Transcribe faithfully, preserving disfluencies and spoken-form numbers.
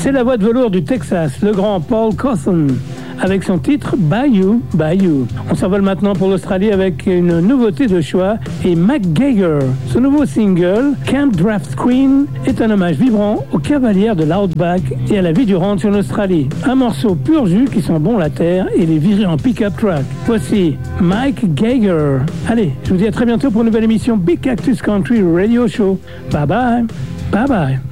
C'est la voix de velours du Texas, le grand Paul Cawthon, avec son titre Bayou, Bayou. On s'envole maintenant pour l'Australie avec une nouveauté de choix et Mick Jagger. Ce nouveau single, Camp Draft Queen, est un hommage vibrant aux cavalières de l'Outback et à la vie du ranch en Australie. Un morceau pur jus qui sent bon la terre et les virer en pick-up truck. Voici Mick Jagger. Allez, je vous dis à très bientôt pour une nouvelle émission Big Cactus Country Radio Show. Bye bye, bye bye.